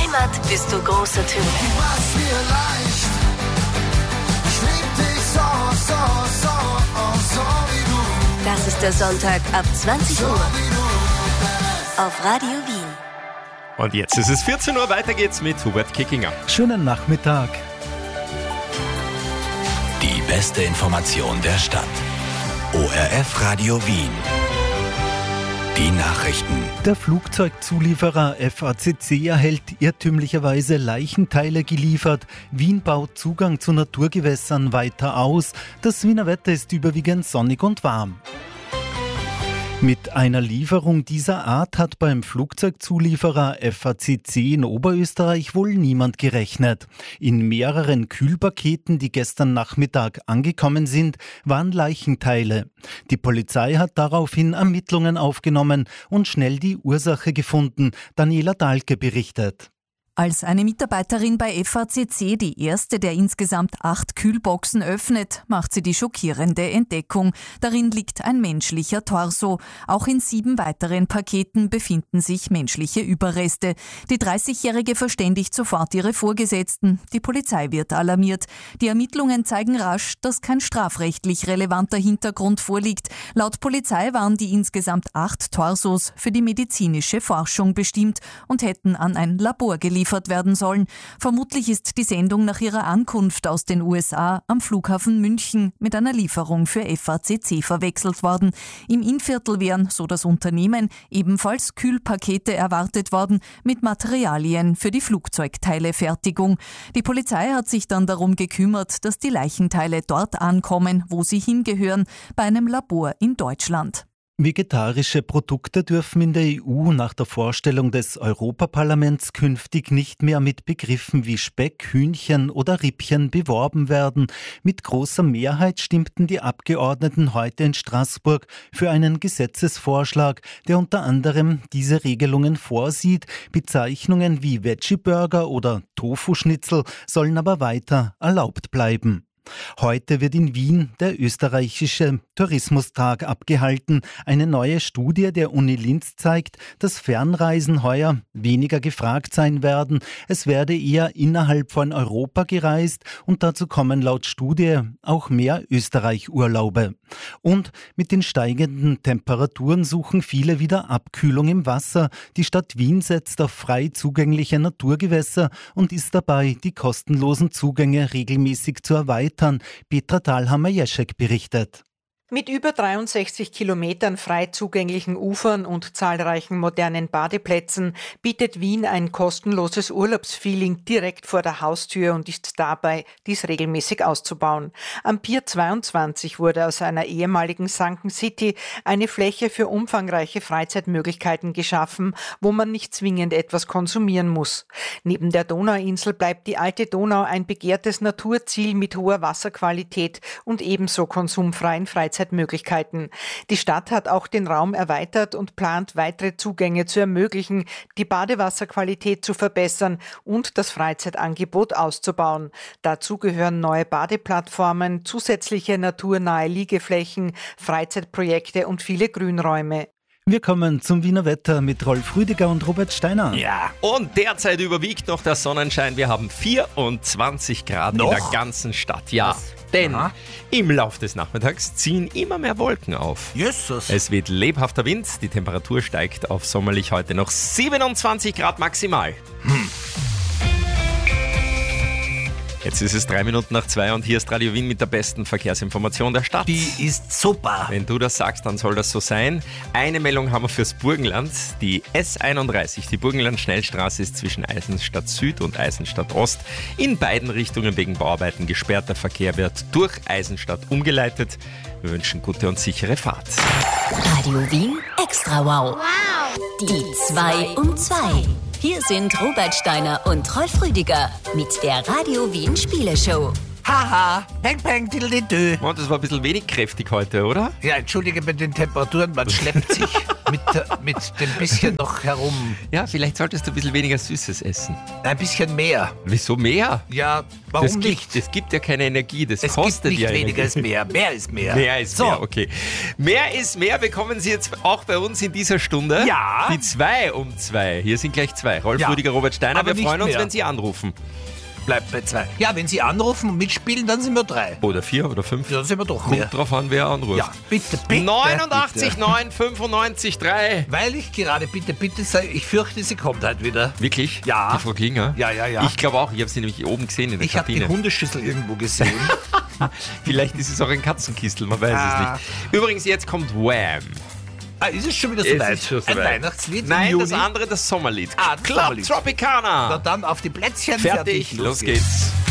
Heimat bist du großer Töne. Mach's mir leicht. Ich lieb dich so wie du. Das ist der Sonntag ab 20 Uhr auf Radio Wien. Und jetzt ist es 14 Uhr, weiter geht's mit Hubert Kickinger. Schönen Nachmittag. Die beste Information der Stadt. ORF Radio Wien. Die Nachrichten. Der Flugzeugzulieferer FACC erhält irrtümlicherweise Leichenteile geliefert. Wien baut Zugang zu Naturgewässern weiter aus. Das Wiener Wetter ist überwiegend sonnig und warm. Mit einer Lieferung dieser Art hat beim Flugzeugzulieferer FACC in Oberösterreich wohl niemand gerechnet. In mehreren Kühlpaketen, die gestern Nachmittag angekommen sind, waren Leichenteile. Die Polizei hat daraufhin Ermittlungen aufgenommen und schnell die Ursache gefunden. Daniela Dahlke berichtet. Als eine Mitarbeiterin bei FACC die erste der insgesamt 8 Kühlboxen öffnet, macht sie die schockierende Entdeckung. Darin liegt ein menschlicher Torso. Auch in 7 weiteren Paketen befinden sich menschliche Überreste. Die 30-Jährige verständigt sofort ihre Vorgesetzten. Die Polizei wird alarmiert. Die Ermittlungen zeigen rasch, dass kein strafrechtlich relevanter Hintergrund vorliegt. Laut Polizei waren die insgesamt 8 Torsos für die medizinische Forschung bestimmt und hätten an ein Labor geliefert werden sollen. Vermutlich ist die Sendung nach ihrer Ankunft aus den USA am Flughafen München mit einer Lieferung für FACC verwechselt worden. Im Innviertel wären, so das Unternehmen, ebenfalls Kühlpakete erwartet worden mit Materialien für die Flugzeugteilefertigung. Die Polizei hat sich dann darum gekümmert, dass die Leichenteile dort ankommen, wo sie hingehören, bei einem Labor in Deutschland. Vegetarische Produkte dürfen in der EU nach der Vorstellung des Europaparlaments künftig nicht mehr mit Begriffen wie Speck, Hühnchen oder Rippchen beworben werden. Mit großer Mehrheit stimmten die Abgeordneten heute in Straßburg für einen Gesetzesvorschlag, der unter anderem diese Regelungen vorsieht. Bezeichnungen wie Veggie-Burger oder Tofu-Schnitzel sollen aber weiter erlaubt bleiben. Heute wird in Wien der österreichische Tourismustag abgehalten. Eine neue Studie der Uni Linz zeigt, dass Fernreisen heuer weniger gefragt sein werden. Es werde eher innerhalb von Europa gereist und dazu kommen laut Studie auch mehr Österreich-Urlaube. Und mit den steigenden Temperaturen suchen viele wieder Abkühlung im Wasser. Die Stadt Wien setzt auf frei zugängliche Naturgewässer und ist dabei, die kostenlosen Zugänge regelmäßig zu erweitern. Petra Thalhammer-Jeschek berichtet. Mit über 63 Kilometern frei zugänglichen Ufern und zahlreichen modernen Badeplätzen bietet Wien ein kostenloses Urlaubsfeeling direkt vor der Haustür und ist dabei, dies regelmäßig auszubauen. Am Pier 22 wurde aus einer ehemaligen Sunken City eine Fläche für umfangreiche Freizeitmöglichkeiten geschaffen, wo man nicht zwingend etwas konsumieren muss. Neben der Donauinsel bleibt die alte Donau ein begehrtes Naturziel mit hoher Wasserqualität und ebenso konsumfreien Freizeitmöglichkeiten. Die Stadt hat auch den Raum erweitert und plant, weitere Zugänge zu ermöglichen, die Badewasserqualität zu verbessern und das Freizeitangebot auszubauen. Dazu gehören neue Badeplattformen, zusätzliche naturnahe Liegeflächen, Freizeitprojekte und viele Grünräume. Wir kommen zum Wiener Wetter mit Rolf Rüdiger und Robert Steiner. Ja, und derzeit überwiegt noch der Sonnenschein. Wir haben 24 Grad in der ganzen Stadt. Ja, denn im Lauf des Nachmittags ziehen immer mehr Wolken auf. Jesus. Es wird lebhafter Wind, die Temperatur steigt auf sommerlich heute noch 27 Grad maximal. Jetzt ist es 3 Minuten nach 2 und hier ist Radio Wien mit der besten Verkehrsinformation der Stadt. Die ist super. Wenn du das sagst, dann soll das so sein. Eine Meldung haben wir fürs Burgenland. Die S31, die Burgenland-Schnellstraße, ist zwischen Eisenstadt Süd und Eisenstadt Ost in beiden Richtungen wegen Bauarbeiten gesperrt. Der Verkehr wird durch Eisenstadt umgeleitet. Wir wünschen gute und sichere Fahrt. Radio Wien Extra Wow. Die 2 um 2. Hier sind Robert Steiner und Rolf Rüdiger mit der Radio Wien Spieleshow. Haha, peng, peng, diddle-dö. Oh, das war ein bisschen wenig kräftig heute, oder? Ja, entschuldige mit den Temperaturen, man schleppt sich mit dem bisschen noch herum. Ja, vielleicht solltest du ein bisschen weniger Süßes essen. Ein bisschen mehr. Wieso mehr? Ja, warum nicht? Es gibt ja keine Energie, das Es kostet gibt nicht ja weniger Energie. ist mehr. Mehr ist mehr. Mehr ist mehr, okay. Mehr ist mehr bekommen Sie jetzt auch bei uns in dieser Stunde. Ja. Die 2 um 2. Hier sind gleich 2. Rolf Ja. Rüdiger, Robert Steiner. Aber Wir nicht freuen uns, mehr. wenn Sie anrufen. Bleibt bei 2. Ja, wenn Sie anrufen und mitspielen, dann sind wir 3. Oder 4 oder 5. Ja, dann sind wir doch Kommt mehr. drauf an, wer anruft. Ja, bitte, bitte. 89 bitte. 9 95 3. Weil ich gerade bitte sage, ich fürchte, sie kommt halt wieder. Wirklich? Ja. Die Frau Klinger? Ja. Ich glaube auch. Ich habe sie nämlich oben gesehen in der Ich habe die Kabine. Hundeschüssel irgendwo gesehen. Vielleicht ist es auch ein Katzenkistel, man weiß es nicht. Übrigens, jetzt kommt Wham! Ist es schon wieder Es soweit? ist schon Ein soweit. Weihnachtslied im Nein, Juni? das andere, das Sommerlied. Ah, das Club Sommerlied. Tropicana. Na dann auf die Plätzchen. Fertig, los geht's.